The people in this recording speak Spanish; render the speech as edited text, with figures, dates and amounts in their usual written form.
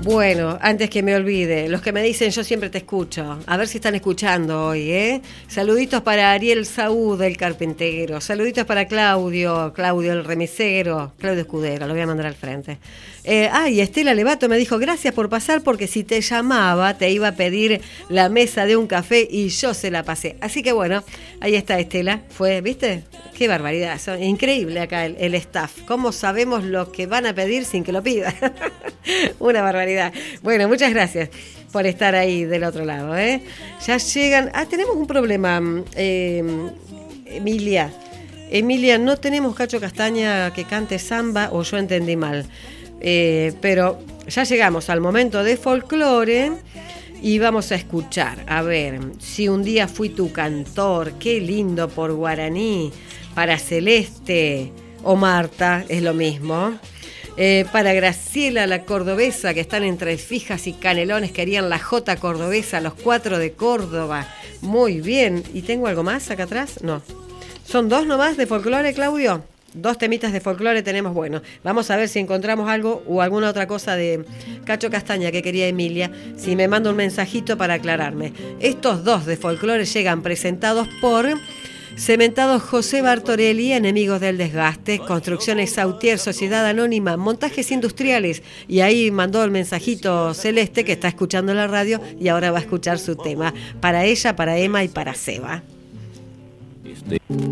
Bueno, antes que me olvide, los que me dicen yo siempre te escucho, a ver si están escuchando hoy, ¿eh? Saluditos para Ariel Saúd, el carpintero, saluditos para Claudio el remisero, Claudio Escudero, lo voy a mandar al frente. Y Estela Levato me dijo, gracias por pasar porque si te llamaba te iba a pedir la mesa de un café y yo se la pasé. Así que bueno, ahí está Estela, ¿viste? Qué barbaridad, es increíble acá el staff, cómo sabemos lo que van a pedir sin que lo pidan. Una barbaridad. Bueno, muchas gracias por estar ahí del otro lado, ¿eh? Ya llegan... tenemos un problema, Emilia, no tenemos Cacho Castaña que cante samba o yo entendí mal. Pero ya llegamos al momento de folclore y vamos a escuchar, a ver, si un día fui tu cantor, qué lindo por guaraní, para Celeste o Marta, es lo mismo. Para Graciela, la cordobesa, que están entre Fijas y Canelones, querían la Jota cordobesa, los 4 de Córdoba. Muy bien. ¿Y tengo algo más acá atrás? No. ¿Son 2 nomás de folclore, Claudio? 2 temitas de folclore tenemos. Bueno, vamos a ver si encontramos algo o alguna otra cosa de Cacho Castaña que quería Emilia, si me manda un mensajito para aclararme. Estos 2 de folclore llegan presentados por Cementados José Bartorelli, Enemigos del Desgaste, Construcciones Sautier, Sociedad Anónima, Montajes Industriales. Y ahí mandó el mensajito Celeste, que está escuchando la radio y ahora va a escuchar su tema. Para ella, para Emma y para Seba.